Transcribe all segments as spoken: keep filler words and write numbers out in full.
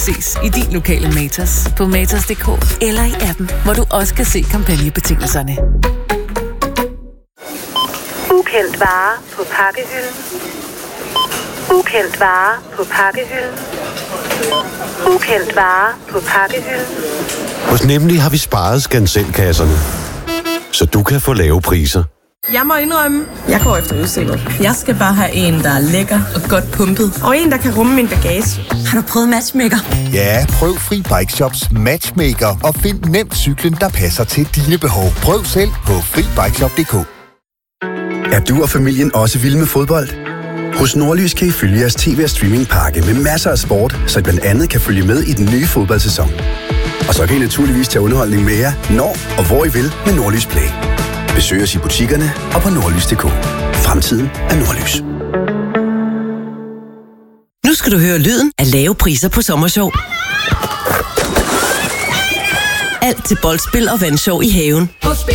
ses i din lokale Matas på matas punktum d k eller i appen, hvor du også kan se kampagnebetingelserne. Ukendt vare på pakkehylden. Ukendt vare på pakkehylden. Ukendt vare på pakkehylden. Hos Nemlig har vi sparet skanselkasserne, så du kan få lave priser. Jeg må indrømme, jeg går efter udseende. Jeg skal bare have en, der er lækker og godt pumpet. Og en, der kan rumme min bagage. Har du prøvet Matchmaker? Ja, prøv Fri Bike Shops Matchmaker og find nemt cyklen, der passer til dine behov. Prøv selv på fri bike shop punktum d k. Er du og familien også vilde med fodbold? Hos Nordlys kan I følge jeres tv- og streamingpakke med masser af sport, så I blandt andet kan følge med i den nye fodboldsæson. Og så kan I naturligvis tage underholdning med jer, når og hvor I vil med Nordlys Play. Besøg os i butikkerne og på nordlys punktum d k. Fremtiden er Nordlys. Nu skal du høre lyden af lave priser på Sommershow. Alt til boldspil og vandshow i haven.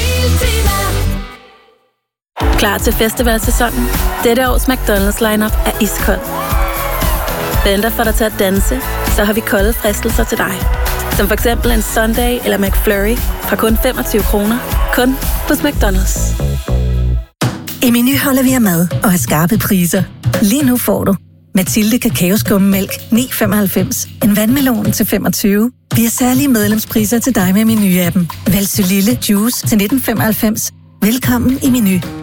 Klar til festivalsæsonen? Dette års McDonald's lineup er iskold. Venter for dig til at danse, så har vi kolde fristelser til dig. Som for eksempel en Sunday eller McFlurry fra kun femogtyve kroner. Kun hos McDonald's. I Meny holder vi af mad og har skarpe priser. Lige nu får du Mathilde kakaoskummemælk ni komma femoghalvfems, en vandmelon til femogtyve. Vi har særlige medlemspriser til dig med Meny-appen. Vælg Lille Juice til nitten komma femoghalvfems. Velkommen i Meny.